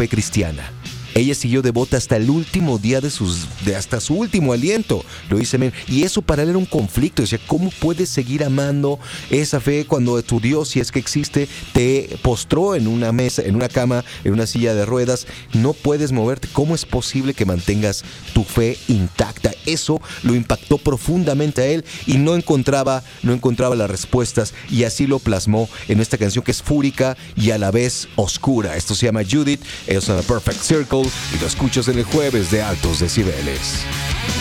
fe cristiana. Ella siguió devota hasta el último día hasta su último aliento. Lo dice Mary. Y eso para él era un conflicto. Decía, ¿cómo puedes seguir amando esa fe cuando tu Dios, si es que existe, te postró en una mesa, en una cama, en una silla de ruedas? No puedes moverte. ¿Cómo es posible que mantengas tu fe intacta? Eso lo impactó profundamente a él y no encontraba las respuestas, y así lo plasmó en esta canción que es fúrica y a la vez oscura. Esto se llama Judith, es una Perfect Circle y lo escuchas en el jueves de Altos Decibeles.